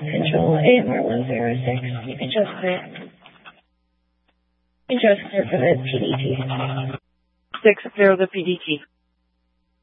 Control 8 more 106. You can just clear. You can just clear for the PDT. 6 clear the PDT.